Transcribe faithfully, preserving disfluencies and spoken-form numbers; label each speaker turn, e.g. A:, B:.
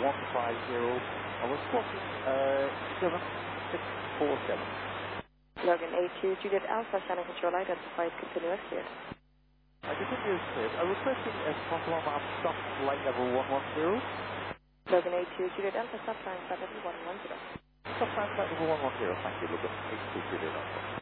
A: one five zero. I was squawking uh, seven six four seven.
B: Logan A two, Juliet Alpha, channel control identified, continue as cleared.
A: I continue as cleared. I'm requesting a possible amount stop flight level one one zero.
B: Logan A two, Juliet Alpha, stop time, flight level one one zero.
A: Stop time flight level one one zero. Thank you, Logan A two, Juliet Alpha.